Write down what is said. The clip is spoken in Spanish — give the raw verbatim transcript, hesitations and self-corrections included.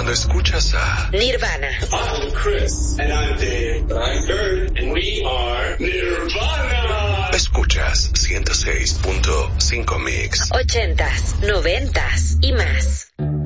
cuando escuchas a Nirvana. I'm Chris. And I'm Dave. I'm Kurt. And we are Nirvana. Escuchas ciento seis punto cinco Mix. Ochentas, noventas y más.